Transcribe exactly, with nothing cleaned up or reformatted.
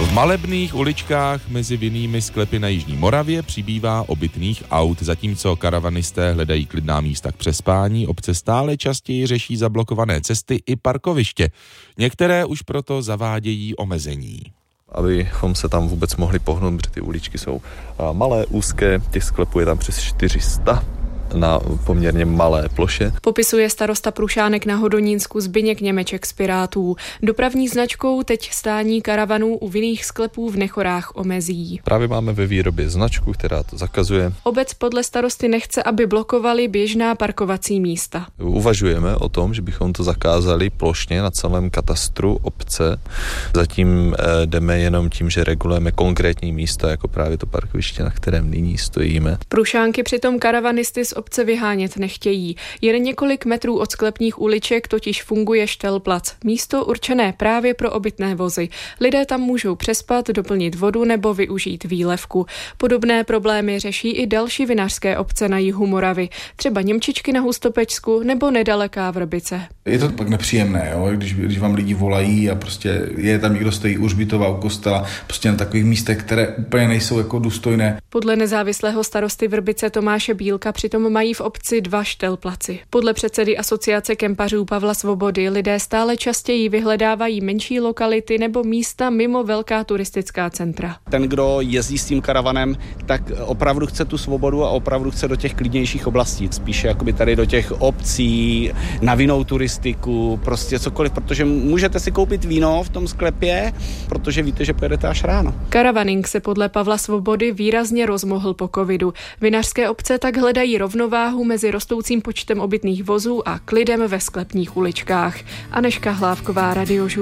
V malebných uličkách mezi vinnými sklepy na jižní Moravě přibývá obytných aut, zatímco karavanisté hledají klidná místa k přespání, obce stále častěji řeší zablokované cesty i parkoviště. Některé už proto zavádějí omezení. Abychom se tam vůbec mohli pohnout, protože ty uličky jsou malé, úzké, těch sklepů je tam přes čtyři sta na poměrně malé ploše. Popisuje starosta Prušánek na Hodonínsku Zbyněk Němeček z Pirátů. Dopravní značkou teď stání karavanů u vinných sklepů v Nechorách omezí. Právě máme ve výrobě značku, která to zakazuje. Obec podle starosty nechce, aby blokovali běžná parkovací místa. Uvažujeme o tom, že bychom to zakázali plošně na celém katastru obce. Zatím jdeme jenom tím, že regulujeme konkrétní místa, jako právě to parkoviště, na kterém nyní stojíme. Prušánky přitom karavanisty z obce vyhánět nechtějí. Jen několik metrů od sklepních uliček totiž funguje Štelplac, místo určené právě pro obytné vozy. Lidé tam můžou přespat, doplnit vodu nebo využít výlevku. Podobné problémy řeší i další vinařské obce na jihu Moravy, třeba Němčičky na Hustopečsku nebo nedaleká Vrbice. Je to pak nepříjemné, jo? Když, když vám lidi volají a prostě je tam někdo stojí u hřbitova, u kostela, prostě na takových místech, které úplně nejsou jako důstojné. Podle nezávislého starosty Vrbice Tomáše Bílka přitom mají v obci dva štelplaci. Podle předsedy asociace kempařů Pavla Svobody lidé stále častěji vyhledávají menší lokality nebo místa mimo velká turistická centra. Ten, kdo jezdí s tím karavanem, tak opravdu chce tu svobodu a opravdu chce do těch klidnějších oblastí. Spíše jakoby tady do těch obcí, na vinnou turistiku, prostě cokoliv, protože můžete si koupit víno v tom sklepě, protože víte, že pojedete až ráno. Karavaning se podle Pavla Svobody výrazně rozmohl po covidu. Vinařské obce tak hledají rovnováhu mezi rostoucím počtem obytných vozů a klidem ve sklepních uličkách. Anežka Hlávková, Radiožur.